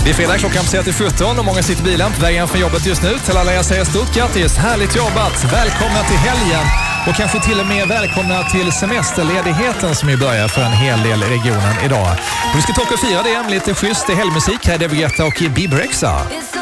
Det är fredag, klockan passerar till 17 och många sitter i bilen på vägen från jobbet just nu. Till alla jag säger stort grattis, härligt jobbat, välkomna till helgen och kanske till och med välkomna till semesterledigheten som ju börjar för en hel del i regionen idag. Och vi ska ta och fira det med lite schysst helgmusik här, David Guetta och Bebe Rexha.